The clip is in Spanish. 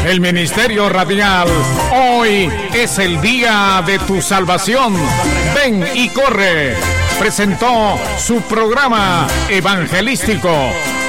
El Ministerio Radial, hoy es el día de tu salvación. Ven y corre. Presentó su programa evangelístico